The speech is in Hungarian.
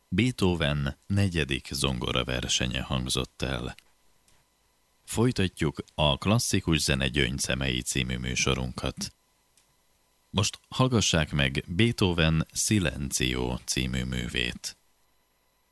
Beethoven 4. zongoraversenye hangzott el. Folytatjuk a Klasszikus zene gyöngyszemei című műsorunkat. Most hallgassák meg Beethoven Silencio című művét.